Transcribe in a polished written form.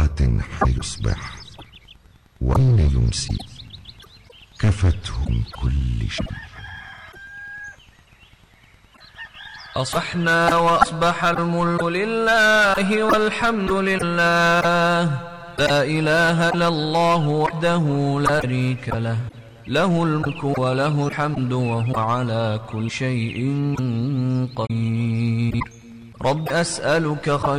أوقات حيصبح وأين يمسي كفته من كل شيء. أصبحنا وأصبح الملك لله والحمد لله، لا إله إلا الله وحده لا شريك له، له الملك وله الحمد وهو على كل شيء قدير. رب أسألك خير